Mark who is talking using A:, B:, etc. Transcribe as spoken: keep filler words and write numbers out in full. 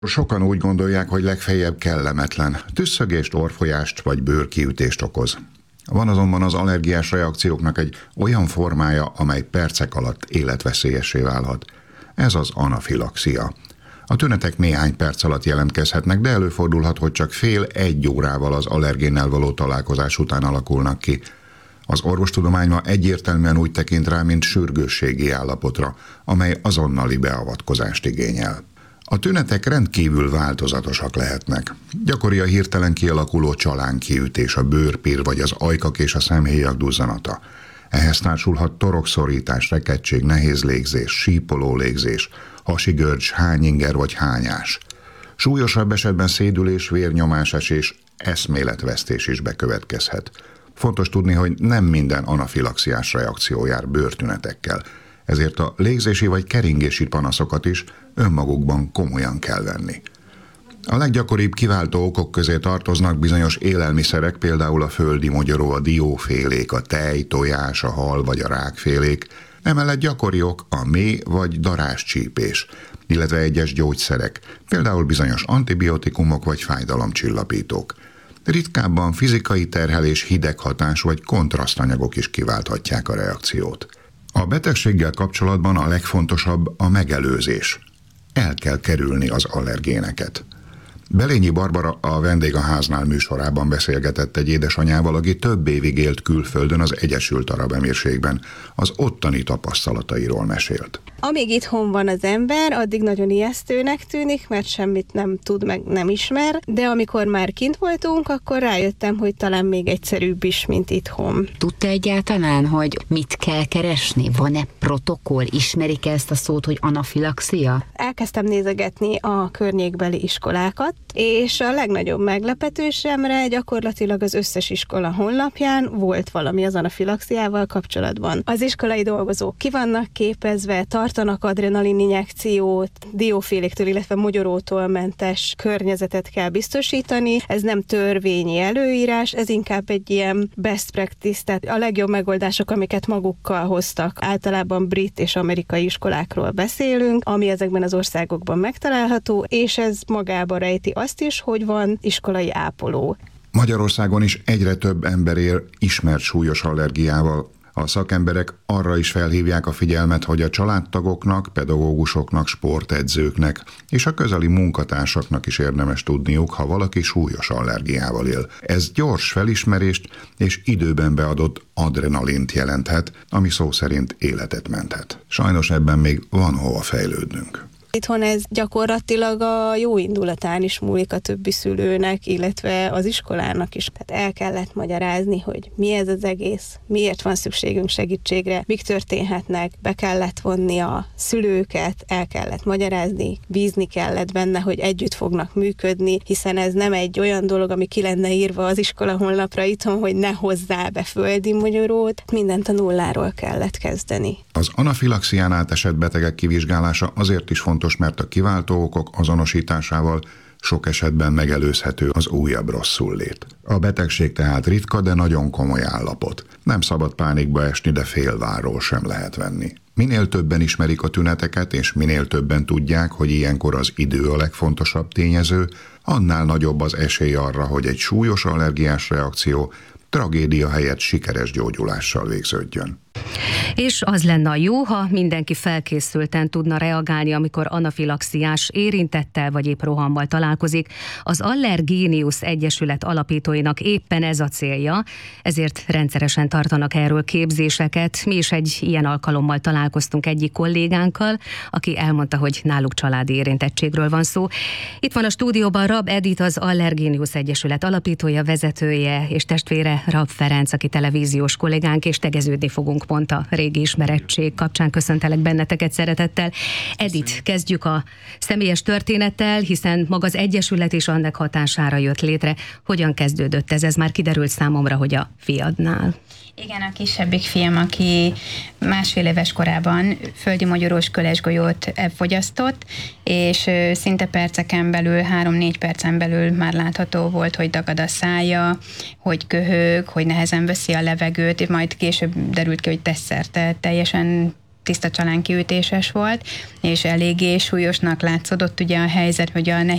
A: Sokan úgy gondolják, hogy legfeljebb kellemetlen, tüsszögést, orrfolyást vagy bőrkiütést okoz. Van azonban az allergiás reakcióknak egy olyan formája, amely percek alatt életveszélyessé válhat. Ez az anafilaxia. A tünetek néhány perc alatt jelentkezhetnek, de előfordulhat, hogy csak fél-egy órával az allergénnel való találkozás után alakulnak ki. Az orvostudomány ma egyértelműen úgy tekint rá, mint sürgősségi állapotra, amely azonnali beavatkozást igényel. A tünetek rendkívül változatosak lehetnek. Gyakori a hirtelen kialakuló csalánkiütés, a bőrpír vagy az ajkak és a szemhéjak duzzanata. Ehhez társulhat torokszorítás, rekegtség, nehéz légzés, sípoló légzés, hasigörcs, hányinger vagy hányás. Súlyosabb esetben szédülés, vérnyomásesés, eszméletvesztés is bekövetkezhet. Fontos tudni, hogy nem minden anafilaxiás reakció jár bőrtünetekkel, ezért a légzési vagy keringési panaszokat is önmagukban komolyan kell venni. A leggyakoribb kiváltó okok közé tartoznak bizonyos élelmiszerek, például a földi mogyoró, a diófélék, a tej, tojás, a hal vagy a rákfélék, emellett gyakori ok a méh vagy daráscsípés, illetve egyes gyógyszerek, például bizonyos antibiotikumok vagy fájdalomcsillapítók. Ritkábban fizikai terhelés, hideghatás vagy kontrasztanyagok is kiválthatják a reakciót. A betegséggel kapcsolatban a legfontosabb a megelőzés. El kell kerülni az allergéneket. Belényi Barbara a Vendég a háznál műsorában beszélgetett egy édesanyával, aki több évig élt külföldön az Egyesült Arab Emírségben. Az ottani tapasztalatairól mesélt.
B: Amíg itthon van az ember, addig nagyon ijesztőnek tűnik, mert semmit nem tud, meg nem ismer, de amikor már kint voltunk, akkor rájöttem, hogy talán még egyszerűbb is, mint itthon.
C: Tudta egyáltalán, hogy mit kell keresni? Van-e protokoll? Ismerik ezt a szót, hogy anafilaxia?
B: Elkezdtem nézegetni a környékbeli iskolákat, és a legnagyobb meglepetésemre gyakorlatilag az összes iskola honlapján volt valami az anafilaxiával kapcsolatban. Az iskolai dolgozók ki vannak képezve, tartanak adrenalin injekciót, dióféléktől, illetve mogyorótól mentes környezetet kell biztosítani. Ez nem törvényi előírás, ez inkább egy ilyen best practice, tehát a legjobb megoldások, amiket magukkal hoztak. Általában brit és amerikai iskolákról beszélünk, ami ezekben az országokban megtalálható, és ez magába rejti azt is, hogy van iskolai ápoló.
A: Magyarországon is egyre több ember él ismert súlyos allergiával. A szakemberek arra is felhívják a figyelmet, hogy a családtagoknak, pedagógusoknak, sportedzőknek és a közeli munkatársaknak is érdemes tudniuk, ha valaki súlyos allergiával él. Ez gyors felismerést és időben beadott adrenalint jelenthet, ami szó szerint életet menthet. Sajnos ebben még van hova fejlődnünk.
B: Itthon ez gyakorlatilag a jó indulatán is múlik a többi szülőnek, illetve az iskolának is. Tehát el kellett magyarázni, hogy mi ez az egész, miért van szükségünk segítségre, mik történhetnek, be kellett vonni a szülőket, el kellett magyarázni, bízni kellett benne, hogy együtt fognak működni, hiszen ez nem egy olyan dolog, ami ki lenne írva az iskola honlapra itthon, hogy ne hozzá be földi mogyorót, mindent a nulláról kellett kezdeni.
A: Az anafilaxián átesett betegek kivizsgálása azért is fontos, mert a kiváltó okok azonosításával sok esetben megelőzhető az újabb rosszullét. A betegség tehát ritka, de nagyon komoly állapot. Nem szabad pánikba esni, de félvárról sem lehet venni. Minél többen ismerik a tüneteket, és minél többen tudják, hogy ilyenkor az idő a legfontosabb tényező, annál nagyobb az esély arra, hogy egy súlyos allergiás reakció tragédia helyett sikeres gyógyulással végződjön.
D: És az lenne a jó, ha mindenki felkészülten tudna reagálni, amikor anafilaxiás érintettel vagy épp rohammal találkozik. Az Allergénius Egyesület alapítóinak éppen ez a célja, ezért rendszeresen tartanak erről képzéseket. Mi is egy ilyen alkalommal találkoztunk egyik kollégánkkal, aki elmondta, hogy náluk családi érintettségről van szó. Itt van a stúdióban Rab Edit, az Allergénius Egyesület alapítója, vezetője, és testvére Rab Ferenc, aki televíziós kollégánk, és tegeződni fogunk pont a régi ismerettség kapcsán. Köszöntelek benneteket szeretettel. Edith, kezdjük a személyes történettel, hiszen maga az Egyesület is annak hatására jött létre. Hogyan kezdődött ez? Ez már kiderült számomra, hogy a fiadnál.
E: Igen, a kisebbik fiam, aki másfél éves korában földi mogyorós kölesgolyót fogyasztott, és szinte perceken belül, három-négy percen belül már látható volt, hogy dagad a szája, hogy köhög, hogy nehezen veszi a levegőt, és majd később derült ki, hogy teszszerte teljesen tiszta csalánkiütéses volt, és eléggé súlyosnak látszódott ugye a helyzet, hogy a